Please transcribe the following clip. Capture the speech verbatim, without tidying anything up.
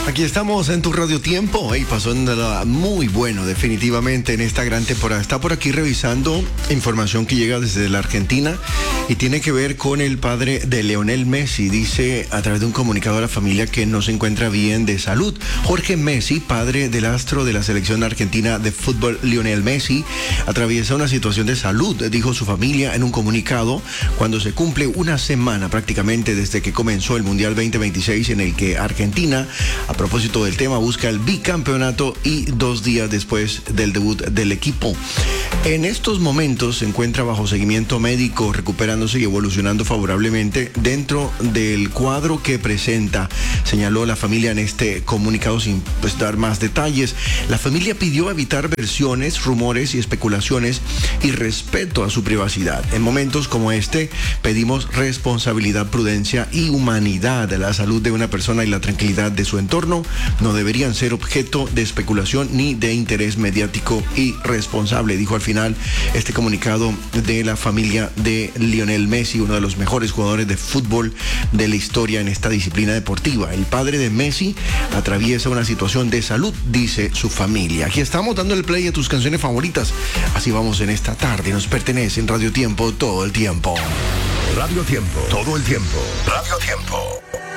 Aquí estamos en tu Radio Tiempo y pasándola muy bueno definitivamente en esta gran temporada. Está por aquí revisando información que llega desde la Argentina y tiene que ver con el padre de Lionel Messi. Dice a través de un comunicado a la familia que no se encuentra bien de salud. Jorge Messi, padre del astro de la selección argentina de fútbol Lionel Messi, atraviesa una situación de salud, dijo su familia en un comunicado, cuando se cumple una semana prácticamente desde que comenzó el Mundial veinte veintiséis, en el que Argentina, a propósito del tema, busca el bicampeonato y dos días después del debut del equipo. En estos momentos se encuentra bajo seguimiento médico, recuperándose y evolucionando favorablemente dentro del cuadro que presenta, señaló la familia en este comunicado sin pues, dar más detalles. La familia pidió evitar versiones, rumores y especulaciones y respeto a su privacidad. En momentos como este pedimos responsabilidad, prudencia y humanidad. La salud de una persona y la tranquilidad de su entorno no deberían ser objeto de especulación ni de interés mediático irresponsable, dijo al final este comunicado de la familia de Lionel Messi, uno de los mejores jugadores de fútbol de la historia en esta disciplina deportiva. El padre de Messi atraviesa una situación de salud, dice su familia. Aquí estamos dando el play a tus canciones favoritas. Así vamos en esta tarde. Nos pertenece en Radio Tiempo todo el tiempo. Radio Tiempo, todo el tiempo. Radio Tiempo.